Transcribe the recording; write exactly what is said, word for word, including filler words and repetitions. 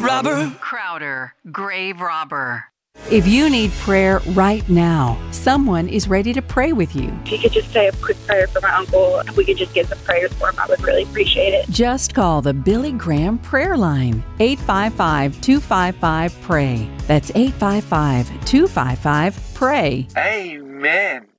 robber. Crowder, grave robber. If you need prayer right now, someone is ready to pray with you. If you could just say a quick prayer for my uncle, if we could just get some prayers for him, I would really appreciate it. Just call the Billy Graham Prayer Line, eight five five, two five five, PRAY. That's eight five five, two five five, PRAY. Amen.